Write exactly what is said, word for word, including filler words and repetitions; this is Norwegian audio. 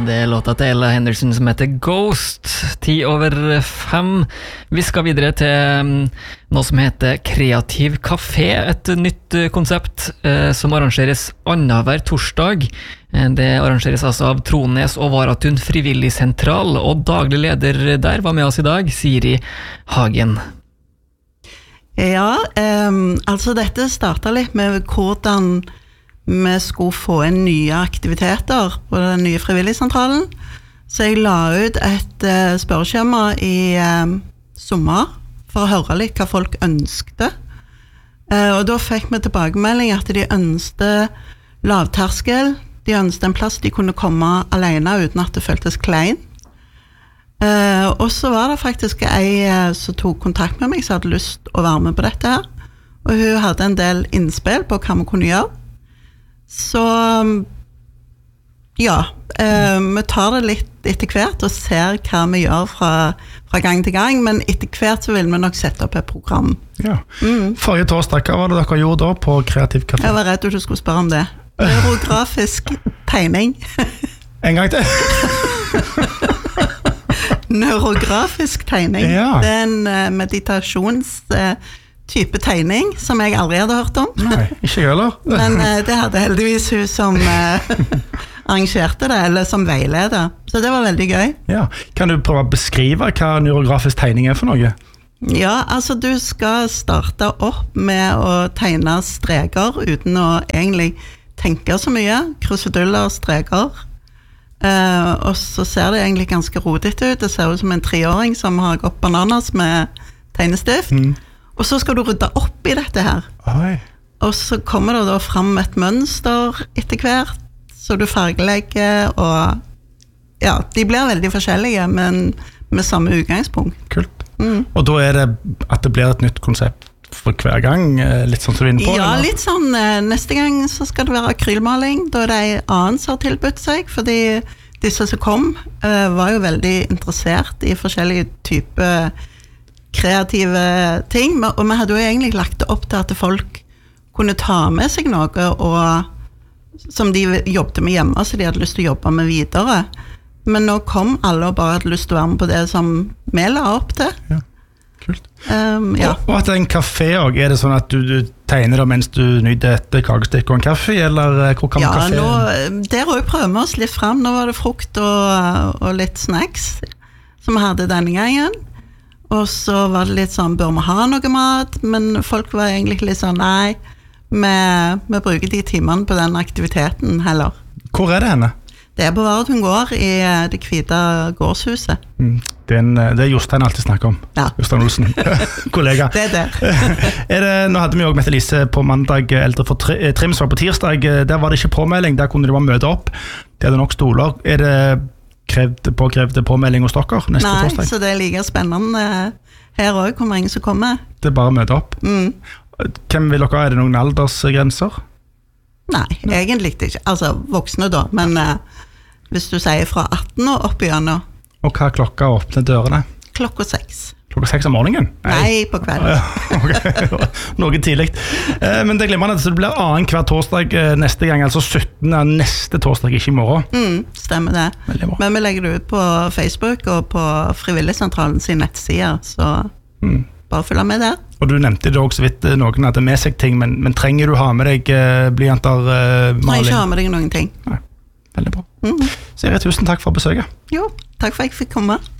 Det er låta til Ella Henderson som heter Ghost, ti over fem. Vi skal videre til noe som heter Kreativ Café, et nytt konsept eh, som arrangeres annenhver torsdag. Det arrangeres altså av Trones og Varatun Frivillig Sentral, og daglig leder der var med oss i dag, Siri Hagen. Ja, um, altså dette startet litt med hvordan vi skulle få inn nye aktiviteter på den nye frivilligsentralen. Så jeg la ut et uh, spørreskjema i uh, sommer for å høre litt hva folk ønskte. Uh, og da fikk vi tilbakemelding at de ønsket lavterskel, de ønsket en plass de kunne komme alene uten at det føltes klein. Uh, og så var det faktisk ei uh, som tok kontakt med meg som hadde lyst å være med på dette her. Og hun hadde en del innspill på hva vi kunne gjøre. Så ja, uh, vi tar det litt etter hvert og ser hva vi gjør fra, fra gang til gang, men etter hvert så vil vi nok sette opp et program. Ja. Mm. Forrige torsdag, hva var det dere gjorde da på Kreativ Café? Jeg var redd du skulle spørre om det. Neurografisk tegning. En gang til. Neurografisk tegning. Ja. Det er en uh, meditationstype uh, tegning som jeg aldri hadde hørt om. Nei, ikke jeg heller. Men uh, det hadde heldigvis hun som uh, arrangerte det, eller som veileder. Så det var veldig gøy. Ja. Kan du prøve å beskrive hva neurografisk tegning er for noe? Ja, altså du skal starte opp med å tegne streker uten å egentlig tenke så mye. Kruseduller, streker. Uh, og så ser det egentlig ganske rodete ut. Det ser ut som en treåring som har gått bananas med tegnestift. Mm. Og så skal du rydde opp i dette her. Oi. Og så kommer det da frem et mønster etter hvert, så du fargelegger, og ja, de blir veldig forskjellige, men med samme utgangspunkt. Kult. Mm. Og da er det at det blir et nytt konsept for hver gang, litt sånn som du er inne på? Ja, eller? litt sånn. Neste gang så skal det være akrylmaling. Da er det en annen som har tilbudt seg, fordi disse som kom var jo veldig interessert i forskjellige typer kreative ting, og vi hadde jo egentlig lagt det opp til at folk kunne ta med seg noe og, som de jobbet med hjemme, så de hadde lyst til å jobbe med videre. Men nå kom alle og bare hadde lyst til å være med på det som vi la opp til. Ja. Kult. Um, ja. og, og at det er en kafé også, er det sånn at du, du tegner det mens du nyter et kakestikk og en kaffe, eller hvor kan ja, kafé? Nå, der også prøver vi oss litt frem. Nå var det frukt og, og litt snacks som vi hadde denne gangen, og så var det litt sånn, bør vi ha noe mat? Men folk var egentlig litt sånn, nei, vi, vi bruker de timene på den aktiviteten heller. Hvor er det henne? Det er på Varatun gård i det hvite gårdshuset. Mm. Det, er en, det er Jostein alltid snakker om. Ja. Jostein Olsen, kollega. Det er der. er det, nå hadde vi også Mette Lise på mandag, eldre for tri, Trims var på tirsdag. Der var det ikke påmelding, der kunne de bare møte opp. De hadde nok stoler. Er det krevd, påkrevd påmelding hos dere neste Nei, torsdag? Nei, så det er like spennende her også, hvor mange som kommer. Det er bare å møte opp. Mm. Hvem vil dere? Er det noen aldersgrenser? Nei, Nei. egentlig ikke. Altså voksne da, men uh, hvis du sier fra atten og opp igjennom. Og hva klokka åpner dørene? Klokka seks. Klokka seks om morgenen? Nei, Nei på kvelden. Ja, okay. Noe tidlig. Eh, men det glemmer jeg, så det blir annen hver torsdag eh, neste gang, altså syttende neste torsdag, ikke i morgen. Mm, stemmer det. Men vi legger det ut på Facebook og på Frivilligsentralen sin nettsider, så mm. bare følg med der. Og du nevnte det også så vidt noen hadde med seg ting, men, men trenger du ha med deg eh, blyanter, eh, maling? Trenger ikke ha med deg noen ting. Nei, veldig bra. Mm. Siri, tusen takk for besøket. Jo, takk for at jeg fikk komme.